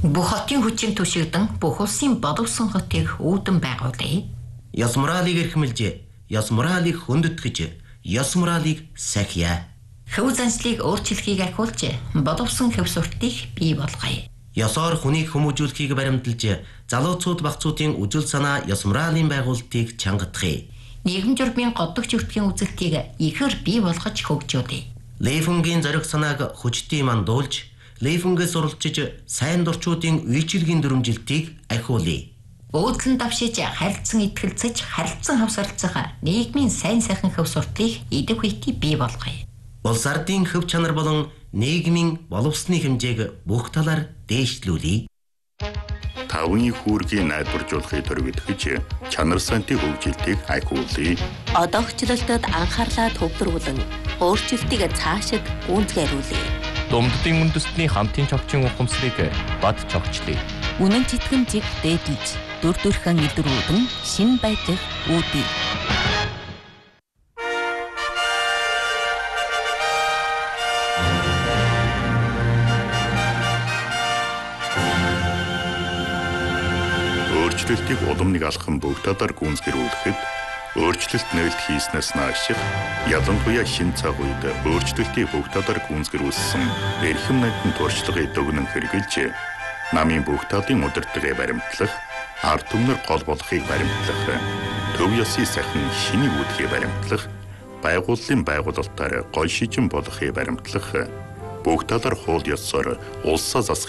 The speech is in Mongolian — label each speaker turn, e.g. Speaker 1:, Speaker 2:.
Speaker 1: Бүх хотын хүчин түшигдэн бүх улсын боловсон хотыг үүдэн байгуулъя.
Speaker 2: Ёс моралыг эрхэмлж, ёс моралыг хүндэтгэж, ёс моралыг сахиа.
Speaker 1: Хөв заншлыг өөрчлөхийг ахиулж, боловсон хөв суртыг бий болгоё.
Speaker 2: Ёсоор хүнийг хүмүүжүүлэхийг баримталж, залууцууд багцуудын үжил санаа ёс моралын байгуулалтыг чангадахыг.
Speaker 1: Нийгэм журмын годдогч өртгийн үзэлтийг ихэр бий болгож хөгжүүлье.
Speaker 2: Лейфунгийн зориг санааг хүчтэй мандуулж, Лейфунгээс уралчиж сайн дурчуудын үйлчилгийн дүрмжилтийг ахиулъя.
Speaker 1: Өөдлөн давшиж харилцан итгэлцэж харилцан хавсарлцах нийгмийн сайн сайхан хөв суртыг идэв хийхийг бий болгоё.
Speaker 2: Улс ардын хөв чанар болон нийгмийн боловсны хэмжээг бүх талаар дээшлүүлье.
Speaker 3: Тавын хүүргийн найдваржуулахыг төрөвдөж чанар сантын хөгжилтийг ахиулъя.
Speaker 4: Одоогчлолтод анхаарлаа төвлөрүүлэн өөрчлөлтийг цаашид гүйцэтгүүлье.
Speaker 5: Думддын үндэстний хамтын чогчийн ухамсарыг бад чогчлъя.
Speaker 4: Үнэн читгэмжийг дээдлж дүр төрхөн илрүүлэн шин байдлыг үүдье.
Speaker 3: Өөрчлөлтийг улам нэг алхам бүх талаар гүйцэтгүүлэхэд өөрчлөлт нээлт хийснээс наашиг ялангуяа шин цаг үед өөрчлөлтийг бүх талаар гүйцэтгүүлсэн эрхэм найдын туршлагыг дүгнэн хэрэгжилж намын бүх талын удирдлагыг баримтлах, ард түмнэр гол болохыг баримтлах, төв ёсны сайхан шинийг үүдхийг баримтлах, байгууллын байгуулалтаар гол шижин болохыг баримтлах, бүх талаар хууль ёсоор улсаа засах